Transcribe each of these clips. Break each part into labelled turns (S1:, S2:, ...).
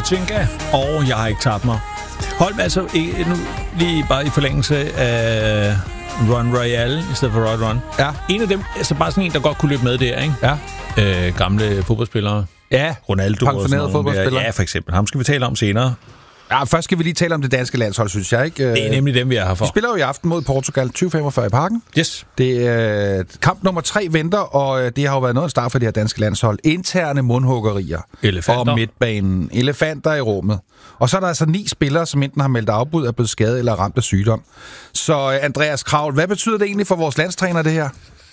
S1: Katinka, og jeg har ikke tabt mig. Hold mig altså nu lige bare i forlængelse af Run Royale i stedet for Rod Run.
S2: Ja.
S1: En af dem, altså bare sådan en, der godt kunne løbe med der, ikke?
S2: Ja.
S1: Gamle fodboldspillere.
S2: Ja,
S1: Ronaldo
S2: pensionerede fodboldspillere.
S1: Ja, for eksempel. Ham skal vi tale om senere.
S2: Ja, først skal vi lige tale om det danske landshold, synes jeg, ikke?
S1: Det er nemlig dem, vi er her for.
S2: Vi spiller jo i aften mod Portugal 20:45 i Parken.
S1: Yes.
S2: Det er kamp nummer 3 venter, og det har jo været noget at starte for det her danske landshold. Interne mundhuggerier.
S1: Elefanter.
S2: Og midtbanen. Elefanter i rummet. Og så er der altså 9 spillere, som enten har meldt afbud, er blevet skadet eller ramt af sygdom. Så Andreas Kraul, hvad betyder det egentlig for vores landstræner, det her?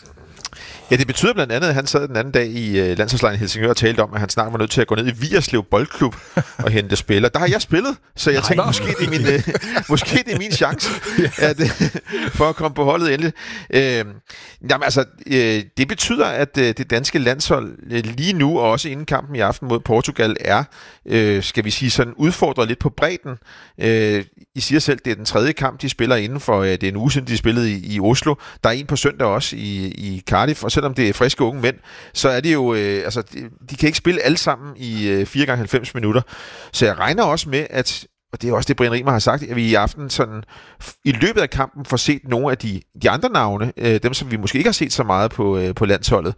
S3: Ja, det betyder blandt andet, at han sad den anden dag i landsholdslejren i Helsingør og talte om, at han snart var nødt til at gå ned i Vigerslev Boldklub og hente spillere. Der har jeg spillet, så jeg tænkte, måske det er min chance for at komme på holdet endelig. Jamen altså, det betyder, at det danske landshold lige nu, og også inden kampen i aften mod Portugal, er, skal vi sige, sådan udfordret lidt på bredden. I siger selv, det er den 3. kamp, de spiller inden for, det er en uge siden, de spillede i Oslo. Der er en på søndag også i Cardiff, og selvom det er friske unge mænd, så er det jo, de kan ikke spille alle sammen i 4x90 minutter. Så jeg regner også med, at, og det er også det, Brian Riemer har sagt, at vi i aften sådan, i løbet af kampen får set nogle af de andre navne, dem som vi måske ikke har set så meget på landsholdet.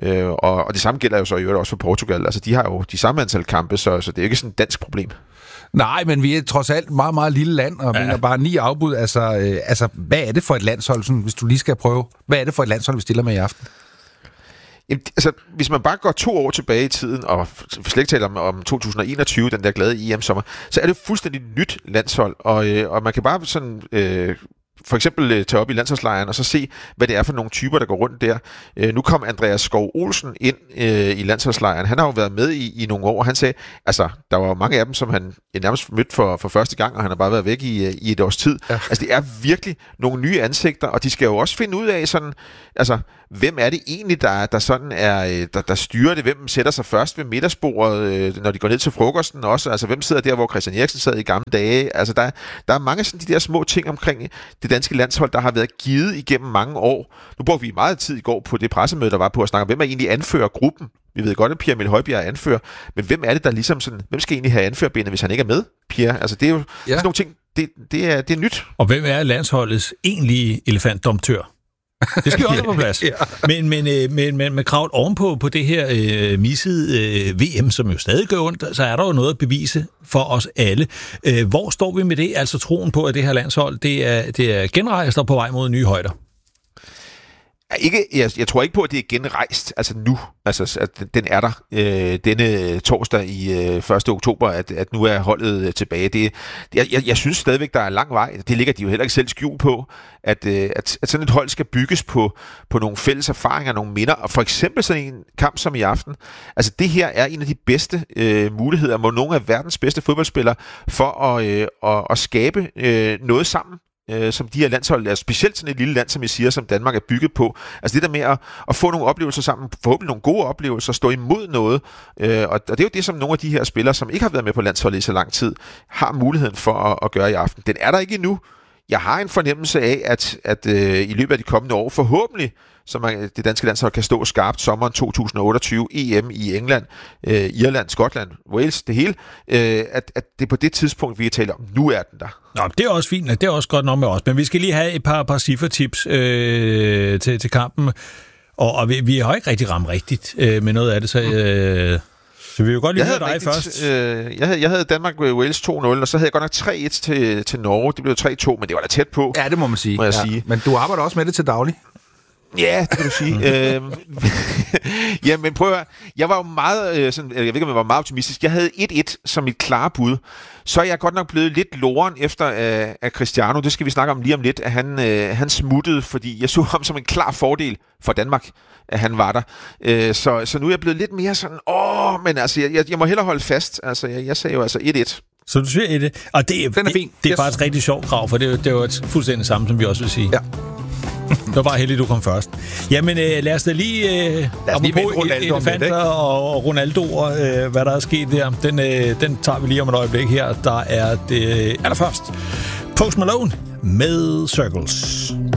S3: Og det samme gælder jo så i øvrigt også for Portugal. Altså de har jo de samme antal kampe, så det er jo ikke sådan et dansk problem.
S2: Nej, men vi er trods alt meget, meget lille land, og mener bare 9 afbud. Altså, hvad er det for et landshold, sådan, hvis du lige skal prøve? Hvad er det for et landshold, vi stiller med i aften?
S3: Jamen, altså, hvis man bare går 2 år tilbage i tiden, og slet ikke taler om 2021, den der glade EM-sommer, så er det fuldstændig nyt landshold, og man kan bare sådan... for eksempel tage op i landsholdslejren og så se, hvad det er for nogle typer, der går rundt der. Nu kom Andreas Skov Olsen ind i landsholdslejren. Han har jo været med i nogle år. Han sagde, altså, der var mange af dem, som han nærmest mødte for første gang, og han har bare været væk i et års tid. Ja. Altså, det er virkelig nogle nye ansigter, og de skal jo også finde ud af sådan, altså, hvem er det egentlig, der sådan er, der styrer det? Hvem sætter sig først ved middagsbordet, når de går ned til frokosten også? Altså, hvem sidder der, hvor Christian Eriksen sad i gamle dage? Altså, der er mange sådan de der små ting omkring det danske landshold, der har været givet igennem mange år. Nu brugte vi meget tid i går på det pressemøde, der var på at snakke om, hvem er egentlig anfører gruppen? Vi ved godt, at Pierre Emil Højbjerg er anfører, men hvem er det, der ligesom sådan, hvem skal egentlig have anførerbenet, hvis han ikke er med, Pierre? Altså, det er jo sådan nogle ting, det er nyt.
S1: Og hvem er landsholdets egentlige elefantdomtør? Det skal jo også på plads. Men med Kraul ovenpå på det her missede VM, som jo stadig gør ondt, så er der jo noget at bevise for os alle. Hvor står vi med det? Altså troen på, at det her landshold, det er genrejst og på vej mod nye højder.
S3: Jeg tror ikke på, at det er genrejst, altså nu. Altså, at den er der denne torsdag i 1. oktober, at nu er holdet tilbage. Jeg synes stadigvæk, der er lang vej. Det ligger de jo heller ikke selv skjul på, at sådan et hold skal bygges på nogle fælles erfaringer, nogle minder. Og for eksempel sådan en kamp som i aften. Altså det her er en af de bedste muligheder, hvor nogle af verdens bedste fodboldspillere for at skabe noget sammen. Som de her landshold, altså specielt sådan et lille land, som jeg siger, som Danmark er bygget på. Altså det der med at få nogle oplevelser sammen, forhåbentlig nogle gode oplevelser, stå imod noget. Og det er jo det, som nogle af de her spillere, som ikke har været med på landsholdet i så lang tid, har muligheden for at gøre i aften. Den er der ikke endnu. Jeg har en fornemmelse af, at i løbet af de kommende år, forhåbentlig, så det danske landshold kan stå skarpt sommeren 2028, EM i England, Irland, Skotland, Wales, det hele, at det er på det tidspunkt, vi kan tale om. Nu er den der.
S1: Nå, det er også fint, det er også godt nok med os, men vi skal lige have et par cifretips til kampen, og vi har ikke rigtig ramt rigtigt med noget af det, så vi vil jo godt lige høre dig først.
S3: Jeg havde Danmark-Wales 2-0, og så havde jeg godt nok 3-1 til Norge. Det blev 3-2, men det var da tæt på.
S2: Ja, det må man sige. Sige. Men du arbejder også med det til daglig.
S3: Ja, det kan du sige. Ja, men prøv at høre. Jeg var jo meget, jeg ved ikke, om jeg var meget optimistisk. Jeg havde 1-1 som mit klare bud. Så er jeg godt nok blevet lidt loren efter af Cristiano. Det skal vi snakke om lige om lidt, at han smuttede, fordi jeg så ham som en klar fordel for Danmark, at han var der. Så nu er jeg blevet lidt mere sådan, men altså, jeg må hellere holde fast. Altså, jeg sagde jo altså 1-1.
S1: Så du siger det. Og den er fint. Det er faktisk rigtig sjovt krav, for det er jo fuldstændig samme, som vi også vil sige. Ja. Det var bare heldigt, du kom først. Jamen, lad os da lige apropos elefanter og Ronaldo og hvad der er sket der. Den tager vi lige om et øjeblik her. Der er det allerførst Post Malone med Circles.